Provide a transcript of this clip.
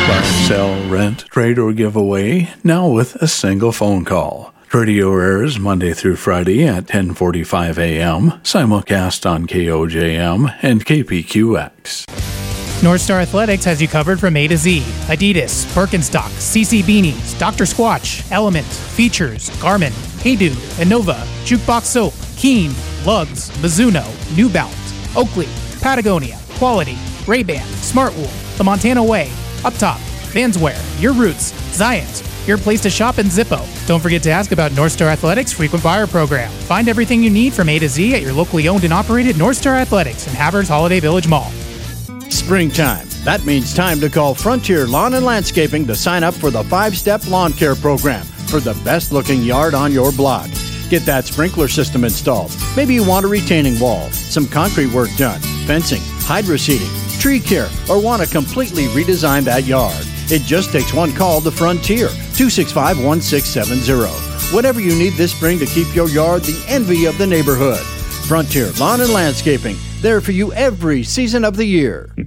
Buy, sell, rent, trade, or give away, now with a single phone call. Radio airs Monday through Friday at 10:45 a.m., simulcast on KOJM and KPQX. North Star Athletics has you covered from A to Z. Adidas, Birkenstock, CC Beanies, Dr. Squatch, Element, Features, Garmin, Hey Dude, Innova, Jukebox Soap, Keen, Lugs, Mizuno, New Balance, Oakley, Patagonia, Quality, Ray-Ban, Smartwool, The Montana Way, Uptop, Vanswear, Your Roots, Zions, your place to shop, and Zippo. Don't forget to ask about North Star Athletics Frequent Buyer Program. Find everything you need from A to Z at your locally owned and operated North Star Athletics in Havers Holiday Village Mall. Springtime. That means time to call Frontier Lawn and Landscaping to sign up for the 5-step lawn care program for the best looking yard on your block. Get that sprinkler system installed. Maybe you want a retaining wall, some concrete work done, fencing, hydro seeding, tree care, or want to completely redesign that yard. It just takes one call to Frontier, 265-1670. Whatever you need this spring to keep your yard the envy of the neighborhood. Frontier Lawn and Landscaping, there for you every season of the year.